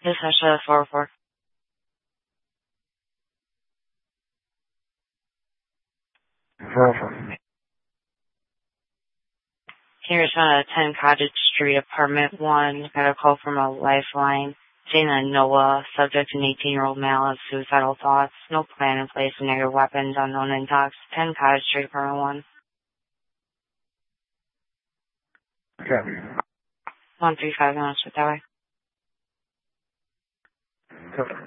This is 404. Can you respond to 10 Cottage Street, Apartment 1? Got a call from a lifeline saying that Noah, subject an 18-year-old male, has suicidal thoughts. No plan in place, negative weapons, unknown intox. 10 Cottage Street, Apartment 1. Okay. 135 minutes with that way. Okay.